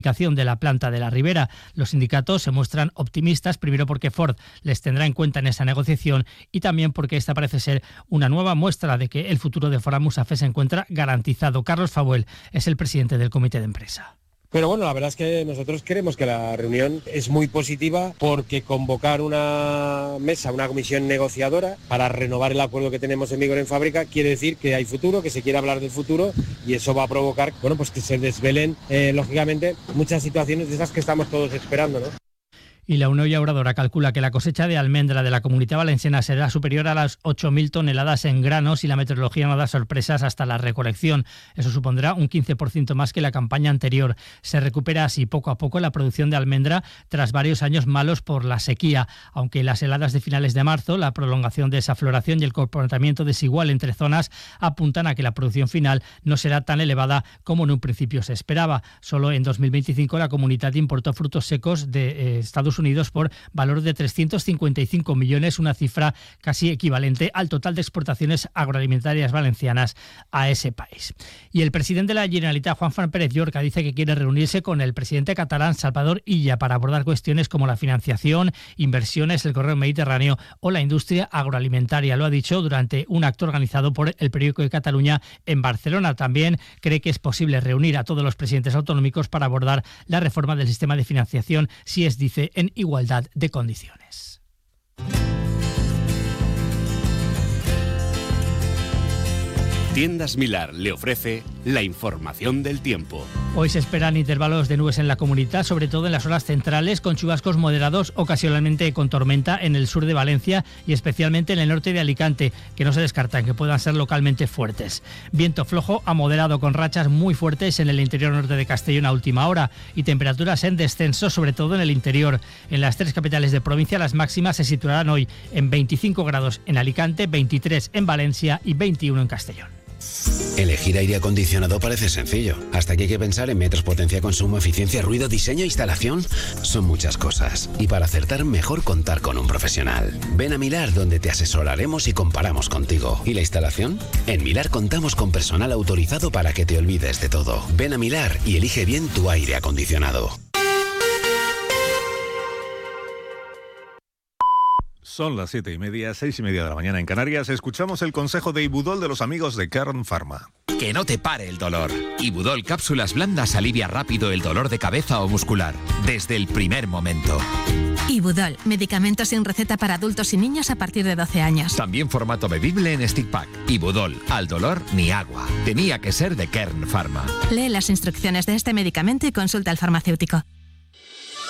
de la planta de la Ribera. Los sindicatos se muestran optimistas, primero porque Ford les tendrá en cuenta en esa negociación y también porque esta parece ser una nueva muestra de que el futuro de Ford Almusafe se encuentra garantizado. Carlos Fabuel es el presidente del comité de empresa. Pero bueno, la verdad es que nosotros creemos que la reunión es muy positiva porque convocar una mesa, una comisión negociadora para renovar el acuerdo que tenemos en vigor en fábrica quiere decir que hay futuro, que se quiere hablar del futuro y eso va a provocar, bueno, pues que se desvelen, lógicamente, muchas situaciones de esas que estamos todos esperando, ¿no? Y la Unión Llauradora calcula que la cosecha de almendra de la Comunitat Valenciana será superior a las 8.000 toneladas en granos y la meteorología no da sorpresas hasta la recolección. Eso supondrá un 15% más que la campaña anterior. Se recupera así poco a poco la producción de almendra tras varios años malos por la sequía, aunque las heladas de finales de marzo, la prolongación de esa floración y el comportamiento desigual entre zonas apuntan a que la producción final no será tan elevada como en un principio se esperaba. Solo en 2025 la Comunitat importó frutos secos de Estados Unidos por valor de 355 millones, una cifra casi equivalente al total de exportaciones agroalimentarias valencianas a ese país. Y el presidente de la Generalitat, Juan Fran Pérez Llorca, dice que quiere reunirse con el presidente catalán, Salvador Illa, para abordar cuestiones como la financiación, inversiones, el corredor mediterráneo o la industria agroalimentaria. Lo ha dicho durante un acto organizado por el Periódico de Cataluña en Barcelona. También cree que es posible reunir a todos los presidentes autonómicos para abordar la reforma del sistema de financiación, si es, dice, en igualdad de condiciones. Tiendas Milar le ofrece la información del tiempo. Hoy se esperan intervalos de nubes en la comunidad, sobre todo en las horas centrales, con chubascos moderados, ocasionalmente con tormenta en el sur de Valencia y especialmente en el norte de Alicante, que no se descartan que puedan ser localmente fuertes. Viento flojo a moderado con rachas muy fuertes en el interior norte de Castellón a última hora y temperaturas en descenso, sobre todo en el interior. En las tres capitales de provincia las máximas se situarán hoy en 25 grados en Alicante, 23 en Valencia y 21 en Castellón. Elegir aire acondicionado parece sencillo. Hasta que hay que pensar en metros, potencia, consumo, eficiencia, ruido, diseño e instalación. Son muchas cosas. Y para acertar, mejor contar con un profesional. Ven a Milar, donde te asesoraremos y comparamos contigo. ¿Y la instalación? En Milar contamos con personal autorizado para que te olvides de todo. Ven a Milar y elige bien tu aire acondicionado. Son las 7:30, 6:30 de la mañana en Canarias. Escuchamos el consejo de Ibudol de los amigos de Kern Pharma. Que no te pare el dolor. Ibudol cápsulas blandas alivia rápido el dolor de cabeza o muscular, desde el primer momento. Ibudol, medicamento sin receta para adultos y niños a partir de 12 años. También formato bebible en stick pack. Ibudol, al dolor ni agua. Tenía que ser de Kern Pharma. Lee las instrucciones de este medicamento y consulta al farmacéutico.